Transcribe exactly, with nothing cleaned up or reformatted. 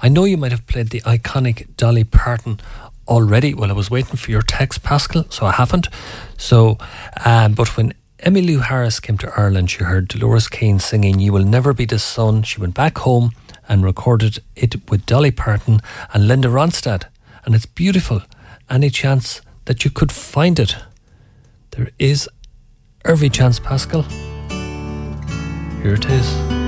I know you might have played the iconic Dolly Parton already. Well, I was waiting for your text, Pascal, so I haven't. So, um, but when Emmylou Harris came to Ireland, she heard Dolores Keane singing You Will Never Be the Sun. She went back home and recorded it with Dolly Parton and Linda Ronstadt. And it's beautiful. Any chance that you could find it? There is every chance, Pascal. Here it is.